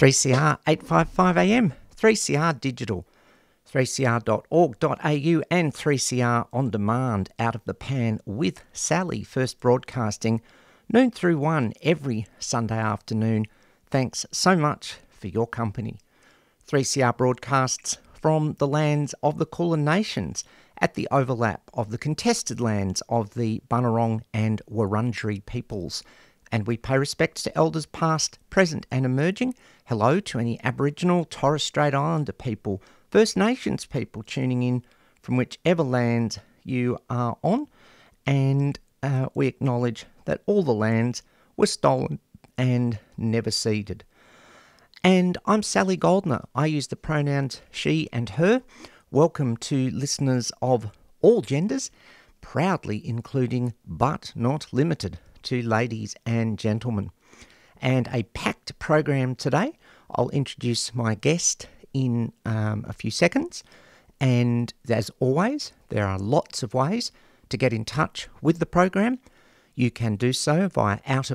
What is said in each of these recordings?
3CR 855 AM, 3CR Digital, 3cr.org.au and 3CR On Demand, Out of the Pan with Sally, first broadcasting noon through 1 every Sunday afternoon. Thanks so much for your company. 3CR broadcasts from the lands of the Kulin Nations at the overlap of the contested lands of the Bunurong and Wurundjeri peoples. And we pay respects to elders past, present and emerging. Hello to any Aboriginal, Torres Strait Islander people, First Nations people tuning in from whichever land you are on. And we acknowledge that all the lands were stolen and never ceded. And I'm Sally Goldner. I use the pronouns she and her. Welcome to listeners of all genders, proudly including but not limited to ladies and gentlemen. And a packed program today. I'll introduce my guest in a few seconds. And as always, there are lots of ways to get in touch with the program. You can do so via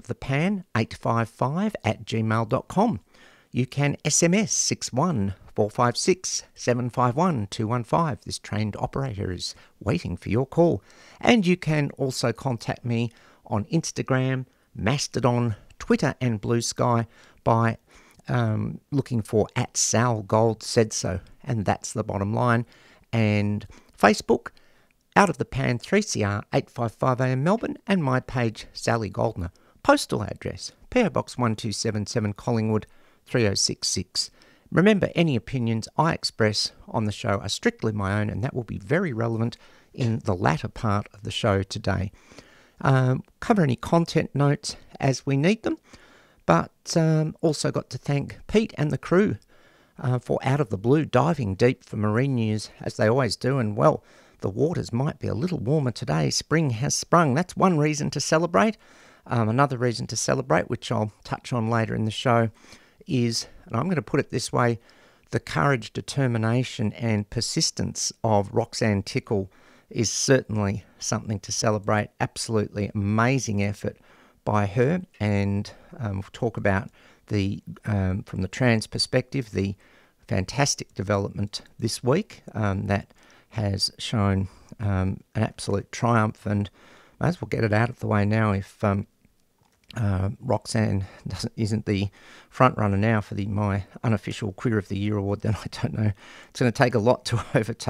outofthepan855@gmail.com. You can SMS 61456 751 215. This trained operator is waiting for your call. And you can also contact me on Instagram, Mastodon, Twitter and Blue Sky by looking for @SalGoldSaidSo, and that's the bottom line. And Facebook, Out of the Pan 3CR 855 AM Melbourne, and my page Sally Goldner. Postal address PO Box 1277 Collingwood 3066. Remember, any opinions I express on the show are strictly my own, and that will be very relevant in the latter part of the show today. Cover any content notes as we need them, but also got to thank Pete and the crew for Out of the Blue diving deep for marine news, as they always do. And well, the waters might be a little warmer today. Spring has sprung. That's one reason to celebrate. Another reason to celebrate, which I'll touch on later in the show, is, and I'm going to put it this way, the courage, determination and persistence of Roxanne Tickle is certainly something to celebrate. Absolutely amazing effort by her. And we'll talk about the from the trans perspective, the fantastic development this week that has shown an absolute triumph. And may as well get it out of the way now. If Roxanne isn't the front runner now for my unofficial Queer of the Year award, then I don't know. It's going to take a lot to overtake